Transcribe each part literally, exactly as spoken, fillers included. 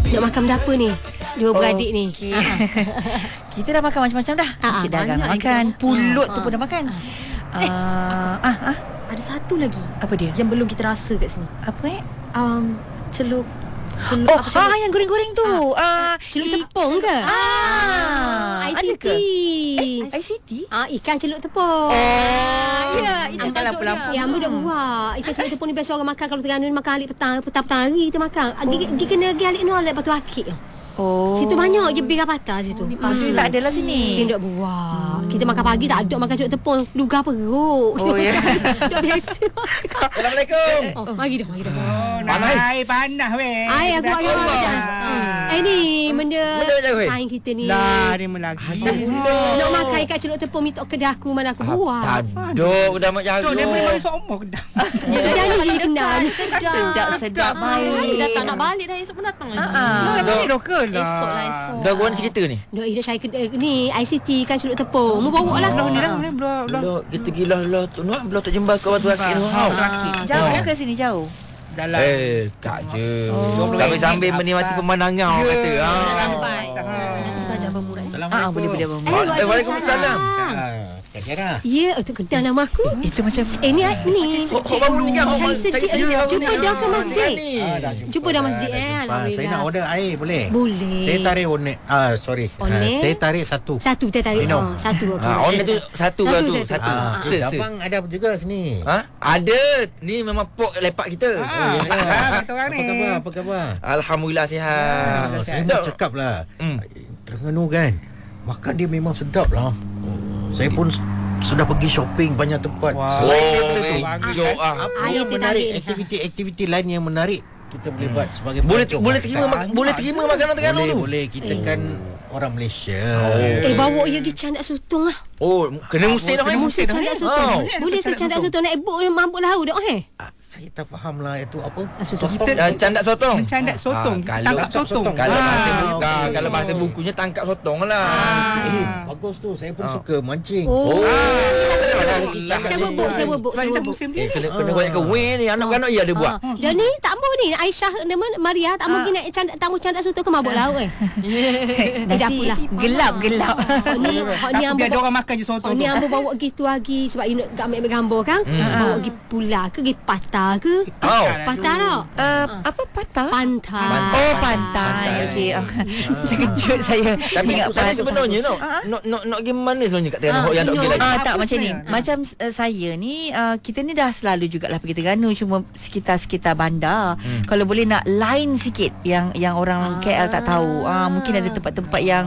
Nak makan benda apa ni? Dua beradik ni. Okay. Kita dah makan macam-macam dah. Nasi dagang makan, pulut tu pun dah makan. Eh, Ah, ah, ah. ada satu lagi Apa dia? yang belum kita rasa kat sini. Apa eh? Um, celup celup Oh, apa celup? ah, yang goreng-goreng tu. Ah, Celup i- tepung ke? Ah, I ada C T. ke? Eh, I C T? Ah, ikan celup tepung. Oh, ya, itu Ambil tajuk lampu-lampu. dia. Ya, ambil dah buat. Ikan celup tepung ni biasa orang makan kalau Terengganu ni makan alik petang, petang-petang hari kita makan. Ah, Gigi, gigi kena pergi alik nolak lepas tu akik. Oh. Situ banyak je bira patah situ. Oh, sini tak ada lah sini. Sini tak buat. Kita makan pagi tak ada makan celup tepung. Lugar perut. Oh, ya. Tak biasa. Assalamualaikum. Oh, mari dah, mari dah. Oh, Panas. Air panas weh. Ai aku agak macam. Eh ni benda Benda macam apa, weh? saing kita ni. Dah dia melagi. Nak makan ikan celup tepung minta kedai aku mana aku buat. Taduk dah mak jaga. Tu dia boleh bagi seumur kedai. Kedai ni dia kenal. Sedap, sedap baik. Dah tak nak balik dah, esok pun datang lagi. Ah. Dah ni doktor lah. Esok lah esok. Dah gua nak cerita ni. Dok ida saya kedai ni I C T kan celup tepung. Mu bawa lah. Belah ni dah, ni belah belah. Belah kita gila lah tu. Nak belah tak jembal kau batu akik tu. Ha, rakit. Jauh ke sini jauh? Dalam. Eh, kak je. Oh. Sambil-sambil menikmati pemandangan orang kata. Dah Ha. sampai. Nanti kita ajak bermurai. Ah, boleh boleh boleh. Eh, Waalaikumsalam. Kira. Ya, tu kedai nama aku. Itu macam Eh ni ni. Kau kau baru ni kan? Cari sejik. Jumpa dah ke masjid. Jumpa dah masjid eh. Ah, saya nak Alhamdulillah. order air boleh? Boleh. Teh tarik onek. Ah, sorry. Ah, Onek? teh tarik satu. Satu teh tarik. Minum. Oh, satu. Ha, orang tu satu ke Satu, tu? satu. Satu. Ah, Se, se. abang ada juga sini. Ha? Ada. Ni memang pok lepak kita. Ah, betul orang Apa ni. khabar? Apa khabar? Alhamdulillah sihat. Ah, saya Dok. nak cakap lah. Hmm. Terengganu kan, makan dia memang sedap lah. Saya pun s- sudah pergi shopping banyak tempat. Wah. Selain Oh, daripada tu, eh, jok ah. apa Air yang teh menarik, tarik ni. aktiviti-aktiviti lain yang menarik kita boleh buat sebagai Boleh pelancong. boleh terima mak- boleh terima makanan Terengganu Boleh, tu. boleh. Kita kan orang Malaysia. Eh bawa je pergi candak sutong lah. Oh, kena musim dah. Kena musim candak sutong. Oh. Boleh ke candak sutong nak ebok mabuk laut dah eh? Ah, saya tak faham lah itu apa. Ah, sotong. Sotong. Uh, candak sotong. Mencandak sotong. Ah, Tangkap kalau sotong. kalau Ah, bahasa buka, okey. kalau bahasa bukunya tangkap sotong lah. Eh, bagus tu. Saya pun Ah. suka mancing. Oh. Ah. Saya bubuk, saya bubuk, Sebab saya dia dah bubuk. musim Eh, dia. kena kena banyak ke weh ni anak-anak ya ada buat. Ah, dan ni tak mau ni Aisyah nama Maria tak mau pergi nak candak tamu candak sutong ke mabuk laut eh. Tidak nanti apalah. gelap-gelap. Hak ni hak ni Aku ambo biar dia orang makan je Oh sotong ni tu. ambo bawa gitu lagi sebab you nak ambil gambar kan. Bawa pergi pula ke pergi patah ke? Oh. Patah tak? Uh, apa patah? Pantai. Oh, pantai. Okey. Oh, terkejut saya. Tapi Ingat tapi pantai. sebenarnya no, nak nak nak pergi mana sebenarnya kat Terengganu Ah, yang tak pergi sebenarnya. lagi. Ah, tak Apa macam ni. sebenarnya? Macam uh, saya ni uh, kita ni dah selalu jugalah pergi Terengganu, cuma sekitar-sekitar bandar. Hmm. Kalau boleh nak lain sikit yang yang orang K L tak tahu. Ah, mungkin ada tempat-tempat yang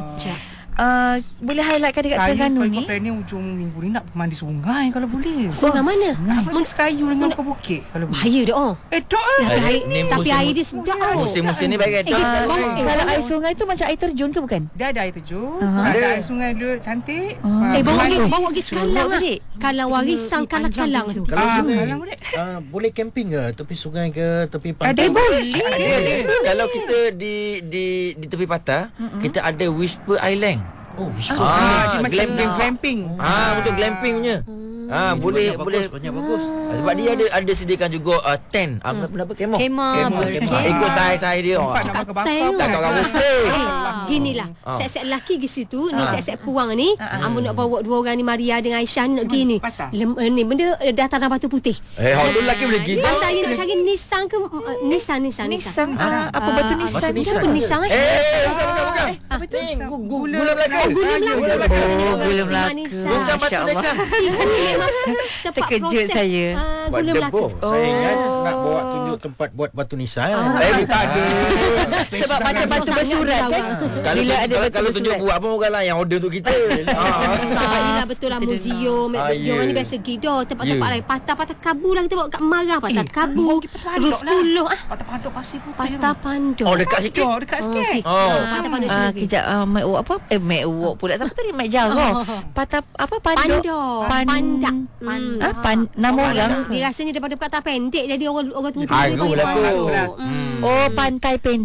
uh, boleh highlightkan dekat Saya Terengganu kalau ni. kau plan ni hujung minggu ni nak mandi sungai kalau boleh. Sungai mana? Mandi sekayu dengan kau bukit kalau boleh. Bahaya dah oh. Eh, dok ah. Tapi Eh, air, ni tapi musim- air dia sedap oh. Musim-musim ni baik Eh, kita dah. bawa eh, Kalau bawa- air sungai tu macam air terjun ke bukan? Dia ada air terjun, Aha. ada Ada. air sungai dia cantik. Ah. Eh bawa pergi Bagus. bawa pergi kalang tu, lah. Dik. Kalang warisan kalang-kalang tu. Kalau Ah, sungai, kalang boleh. ah, boleh camping ke tepi sungai ke tepi Ada pantai? boleh. Ada ada. Kalau kita di di di tepi patah, kita ada Whisper Island. Oh, bisa. Ah, Ah, dia macam glamping. glamping. Ah, betul glamping punya. Ah, boleh banyak boleh. bagus, banyak bagus. Ah, sebab dia ada ada sediakan juga uh, tent. Ah, hmm. Apa kemah? Kemah. Kemah, boleh. kemah. Ah, ikut saiz-saiz dia. Oh. Nak makan Katai bakar. tu. Cakap orang putih. Eh, ginilah. Ah. Set-set lelaki di situ, ni Ah. set-set puang ni. Ambo nak bawa dua orang ni Maria dengan Aisyah ni nak pergi ni. Patah. Lem, eh, ni benda eh, dataran batu putih. Eh, hak tu lelaki boleh gitu. Pas saya nak cari Nissan ke uh, Nissan Nissan Nissan. Nissan. Ah, apa batu Nissan? batu Bukan Nissan. apa Nissan eh? Eh, bukan bukan bukan. Ah, Ni gu- gu- Gula gula Melaka. Oh, gula Melaka. Gula Melaka. Oh, gula Melaka. Bukan batu Masya Allah. Nissan. Ini memang tempat Terkejut proses, saya. ah, Buat gula Melaka. debur. Saya ingat nak bawa tunjuk tempat buat batu nisan. Eh, tak ada. Sebab macam batu bersurat kan. Kalau Bila tu- ada kalau, batu kalau tunjuk bersurat. buat apa orang lain yang order tu kita. Ah. Sebab yelah betul lah museum Ah, Dia orang ya. ni biasa pergi dah tempat-tempat Ya. lain. Patah-patah kabu lah kita bawa kat Marah. Patah Eh, kabu Terus lah. puluh ah. Patah panduk pasir putih. Patah panduk. Oh, dekat sikit. Dok, dekat sikit. sikit. Oh. Patah panduk Ah, macam ni. kejap uh, Mek Wok apa? Eh Mek Wok pula. Apa tadi Mek Jarrah? Patah apa panduk? Panduk. Pan, Pandak. Hmm. Ah, pan, nama orang. Dia rasanya daripada kata pendek jadi orang orang tua-tua Ah, dia gula panggil aku. panduk. Gula. Hmm. Oh, pantai pendek.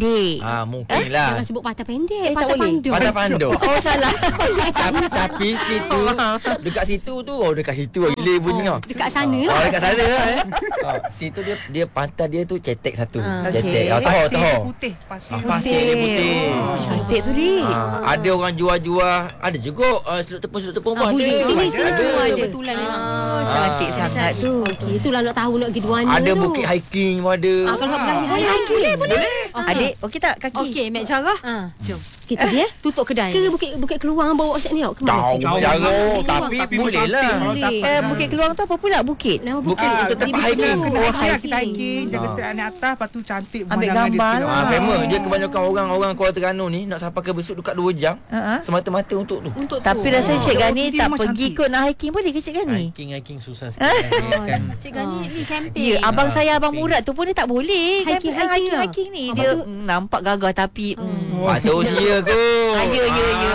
Ah, mungkin lah. Jangan sebut patah pendek, Eh, tak patah boleh. panduk. Patah panduk. Oh salah. tapi, tapi situ dekat situ tu oh dekat situ gila bunyi kau. Dekat sana Oh, lah. dekat sana lah eh. Oh, situ dia dia pantai dia tu cetek satu. Ah. Cetek. Okey. Ah, tahu Pasir tahu. dia putih. Pasir Ah, dia pasir dia putih. Cantik tu Dik. Ah, ada orang jual-jual, ada juga uh, seluk tepung seluk tepung pun Ah, ada. boleh. Sini sini semua ada. Kebetulan memang. Oh, cantik sangat tu. Okey, itulah nak tahu nak pergi dua mana Ada tu. bukit hiking pun ada. Ah, kalau nak pergi hiking boleh. Adik, okey tak kaki? Okey, Mek Cara. Ah. Jom. Kita dia Tutup kedai. ke bukit bukit keluar bawa siap ni awak ke mana? Tahu cara tapi Tapi boleh lah. cantik, Boleh. kalau Eh, Bukit Keluang tu apa pula bukit? Nama Bukit bukit untuk di tempat Bisu. hiking. Kita Oh, hiking, kita hiking, jaga terak naik atas, lepas tu cantik Ambil pemandangan dia gambar tu. lah. Ah, famous. Dia kebanyakan orang-orang Kuala Terengganu ni nak sampai ke Besut dekat dua jam. Ha-ha. Semata-mata untuk tu. Untuk tu. Tapi rasanya Cik Oh, Gani dia tak memang pergi cantik. kot nak hiking boleh ke Cik Gani? Hiking hiking susah sikit. Kan. Cik Gani ni camping. Ya, abang saya abang Murad tu pun dia tak boleh. Hiking, Kan, hiking lah. hiking ni Apa dia tu? mm, nampak gagah tapi mm, Patut usia kot. Ah, ya ya ya.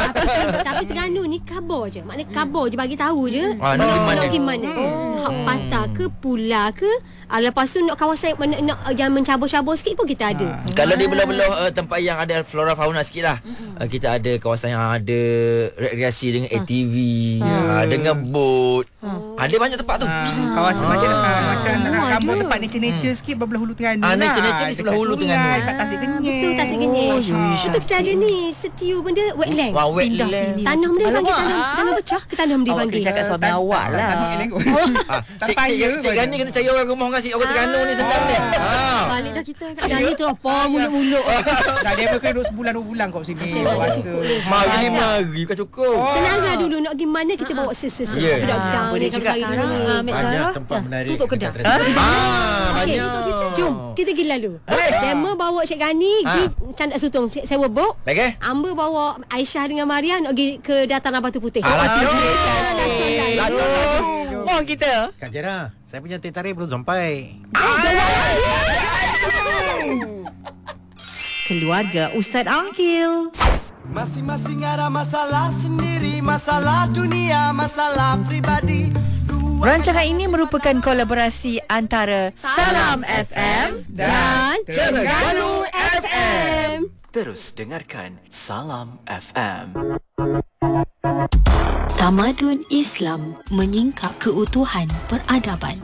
Tapi Terengganu ni kabar je. Maknanya kabar je bagi tahu je. Ah, nak pergi mana? Nak pergi mana? Hak patah ke pula ke? Ah, lepas tu nak kawasan mana nak yang mencabur-cabur sikit pun kita ada. Kalau di belah-belah uh, tempat yang ada flora fauna sikit lah. Uh, kita ada kawasan yang ada rekreasi dengan A T V, uh, dengan boat. Ada banyak tempat tu. Ah, kawasan macam ah, macam nak ada. rambut tempat nature-nature sikit belah hulu Terengganu Ah, lah. nature-nature di sebelah hulu Dekat Terengganu. sungai, kat Tasik Kenyek. Betul Tasik Kenyek. Oh, Betul kita ada ni setiu benda wetland. Wah, Pindah wetland. sini. Tanam dia panggil Alamak. tanam, tanam pecah ke tanam dia Awak panggil. kena cakap suami Tan- awak tan- lah. tanam eleng kot. Ah, Tak Cik, payah Cik, Cik banyak. Gani kena cari orang rumah orang kasi orang Terengganu ni sedang ni. Ah. Balik dah kita. Kat Dani tu apa mulut-mulut. Dah dia pun kena duduk sebulan dua bulan kat sini. Asyik Puasa. Mari ni mari bukan cukup. Senara dulu nak pergi mana kita bawa ses-ses. Ya. Budak-budak Ah, boleh ni juga kalau sekarang. dulu. Ah, Mek Banyak Cara. tempat menarik. Tutup kedai. dekat Terengganu. Ah, Okey, banyak. jom kita pergi lalu. Demo bawa Cik Gani pergi Candak Sutong sewa bot. Baik eh? Amber bawa Aisyah dengan Maria nak pergi ke Dataran Batu Putih. Ah, lacon. Lacon lah. Lacon, lacon. Oh kita. Kak Jera, saya punya teh tarik belum sampai. Keluarga Ustaz Angkil. Masing-masing ada masalah sendiri, masalah dunia, masalah pribadi. Rancangan ini merupakan kolaborasi antara Salam F M dan Terengganu F M. Terus dengarkan Salam F M. Tamadun Islam menyingkap keutuhan peradaban.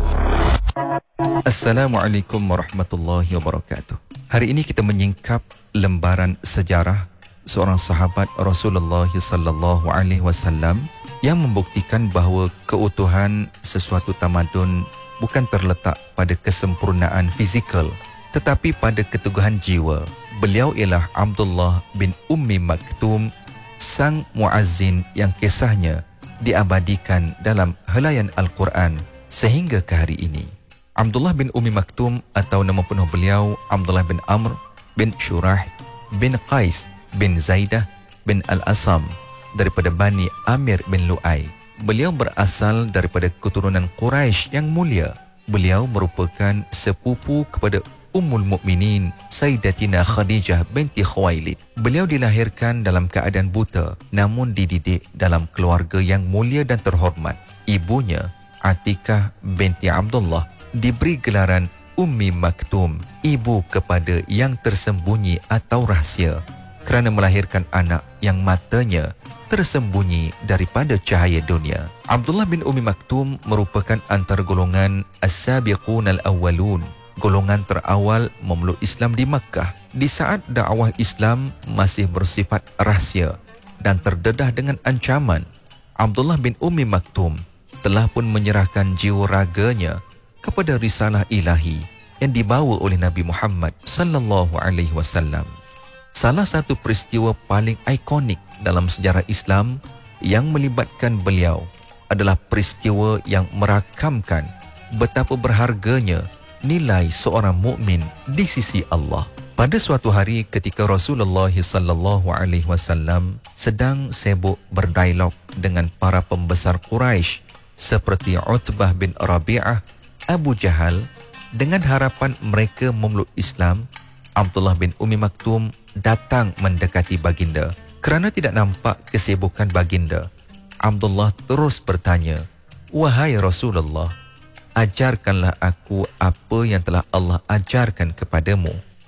Assalamualaikum warahmatullahi wabarakatuh. Hari ini kita menyingkap lembaran sejarah seorang sahabat Rasulullah sallallahu alaihi wasallam yang membuktikan bahawa keutuhan sesuatu tamadun bukan terletak pada kesempurnaan fizikal tetapi pada keteguhan jiwa. Beliau ialah Abdullah bin Ummi Maktum, sang muazzin yang kisahnya diabadikan dalam helaian Al-Quran sehingga ke hari ini. Abdullah bin Ummi Maktum atau nama penuh beliau Abdullah bin Amr bin Shurah bin Qais bin Zaidah bin Al-Asam daripada Bani Amir bin Lu'ay. Beliau berasal daripada keturunan Quraisy yang mulia. Beliau merupakan sepupu kepada Ummul Mukminin Sayyidatina Khadijah binti Khuwailid. Beliau dilahirkan dalam keadaan buta namun dididik dalam keluarga yang mulia dan terhormat. Ibunya Atikah binti Abdullah diberi gelaran Ummi Maktum, ibu kepada yang tersembunyi atau rahsia, kerana melahirkan anak yang matanya tersembunyi daripada cahaya dunia. Abdullah bin Ummi Maktum merupakan antara golongan As-Sabiqun Al-Awwalun, golongan terawal memeluk Islam di Makkah. Di saat dakwah Islam masih bersifat rahsia dan terdedah dengan ancaman, Abdullah bin Ummi Maktum telah pun menyerahkan jiwa raganya kepada risalah ilahi yang dibawa oleh Nabi Muhammad sallallahu alaihi wasallam. Salah satu peristiwa paling ikonik dalam sejarah Islam yang melibatkan beliau adalah peristiwa yang merakamkan betapa berharganya nilai seorang mukmin di sisi Allah. Pada suatu hari ketika Rasulullah sallallahu alaihi wasallam sedang sibuk berdialog dengan para pembesar Quraisy seperti Utbah bin Rabi'ah, Abu Jahal, dengan harapan mereka memeluk Islam, Abdullah bin Ummi Maktum datang mendekati baginda. Kerana tidak nampak kesibukan baginda, Abdullah terus bertanya, "Wahai Rasulullah, ajarkanlah aku apa yang telah Allah ajarkan kepadamu."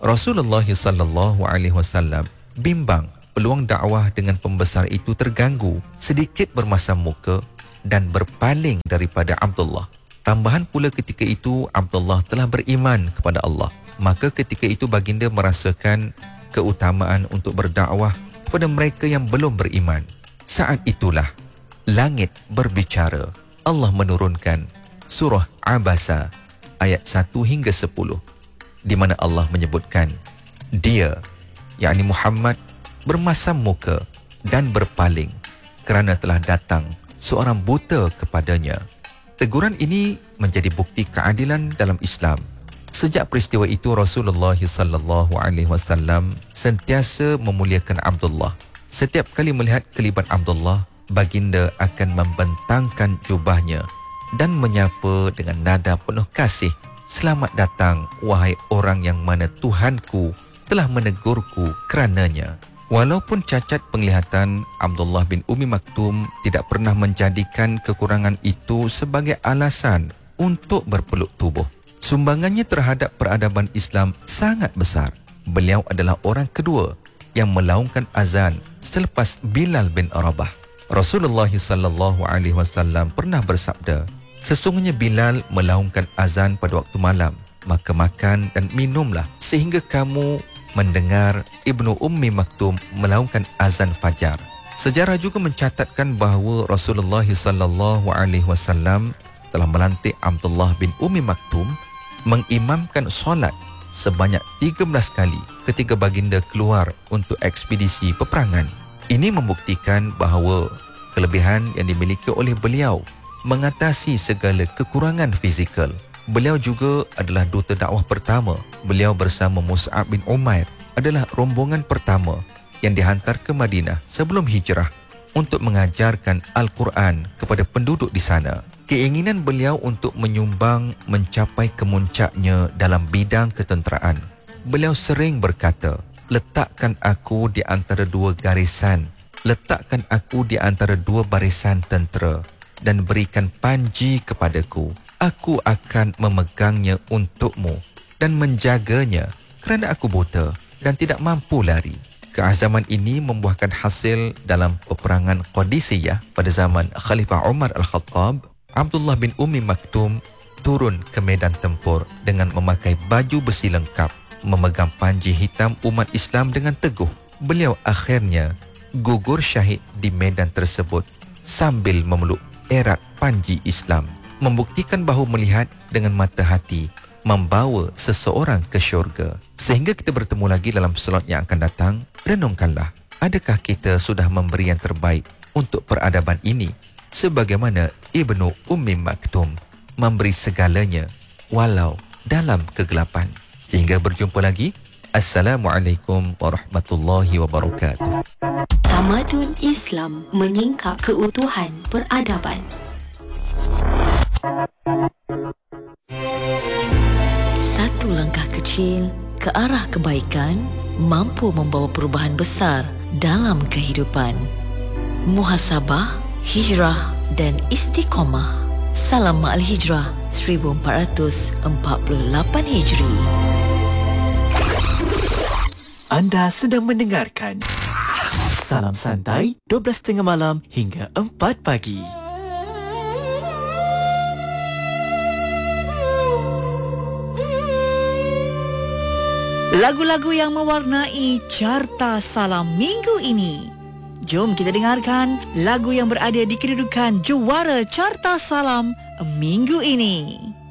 Rasulullah sallallahu alaihi wasallam bimbang peluang dakwah dengan pembesar itu terganggu, sedikit bermasam muka dan berpaling daripada Abdullah. Tambahan pula ketika itu Abdullah telah beriman kepada Allah. Maka ketika itu baginda merasakan keutamaan untuk berdakwah kepada mereka yang belum beriman. Saat itulah langit berbicara. Allah menurunkan surah Abasa ayat satu hingga sepuluh, di mana Allah menyebutkan dia, yakni Muhammad, bermasam muka dan berpaling kerana telah datang seorang buta kepadanya. Teguran ini menjadi bukti keadilan dalam Islam. Sejak peristiwa itu Rasulullah sallallahu alaihi wasallam sentiasa memuliakan Abdullah. Setiap kali melihat kelibat Abdullah, baginda akan membentangkan jubahnya dan menyapa dengan nada penuh kasih, "Selamat datang wahai orang yang mana Tuhanku telah menegurku kerananya." Walaupun cacat penglihatan, Abdullah bin Ummi Maktum tidak pernah menjadikan kekurangan itu sebagai alasan untuk berpeluk tubuh. Sumbangannya terhadap peradaban Islam sangat besar. Beliau adalah orang kedua yang melaungkan azan selepas Bilal bin Rabah. Rasulullah sallallahu alaihi wasallam pernah bersabda, "Sesungguhnya Bilal melaungkan azan pada waktu malam, maka makan dan minumlah sehingga kamu mendengar Ibnu Ummi Maktum melaungkan azan fajar." Sejarah juga mencatatkan bahawa Rasulullah sallallahu alaihi wasallam telah melantik Abdullah bin Ummi Maktum mengimamkan solat sebanyak tiga belas kali ketika baginda keluar untuk ekspedisi peperangan. Ini membuktikan bahawa kelebihan yang dimiliki oleh beliau mengatasi segala kekurangan fizikal. Beliau juga adalah duta dakwah pertama. Beliau bersama Mus'ab bin Umair adalah rombongan pertama yang dihantar ke Madinah sebelum hijrah untuk mengajarkan Al-Quran kepada penduduk di sana. Keinginan beliau untuk menyumbang mencapai kemuncaknya dalam bidang ketenteraan. Beliau sering berkata, "Letakkan aku di antara dua garisan, letakkan aku di antara dua barisan tentera dan berikan panji kepadaku. Aku akan memegangnya untukmu dan menjaganya kerana aku buta dan tidak mampu lari." Keazaman ini membuahkan hasil dalam peperangan Qadisiyah pada zaman Khalifah Umar Al-Khattab. Abdullah bin Ummi Maktum turun ke medan tempur dengan memakai baju besi lengkap, memegang panji hitam umat Islam dengan teguh. Beliau akhirnya gugur syahid di medan tersebut sambil memeluk erat panji Islam, membuktikan bahawa melihat dengan mata hati membawa seseorang ke syurga. Sehingga kita bertemu lagi dalam slot yang akan datang, renungkanlah, adakah kita sudah memberi yang terbaik untuk peradaban ini sebagaimana Ibnu Ummi Maktum memberi segalanya walau dalam kegelapan. Sehingga berjumpa lagi. Assalamualaikum warahmatullahi wabarakatuh. Tamadun Islam menyingkap keutuhan peradaban. Satu langkah kecil ke arah kebaikan mampu membawa perubahan besar dalam kehidupan. Muhasabah, hijrah dan istiqamah. Salam Ma'al Hijrah seribu empat ratus empat puluh lapan Hijri. Anda sedang mendengarkan Salam Santai dua belas tiga puluh malam hingga empat pagi. Lagu-lagu yang mewarnai carta salam minggu ini. Jom kita dengarkan lagu yang berada di kedudukan juara carta salam minggu ini.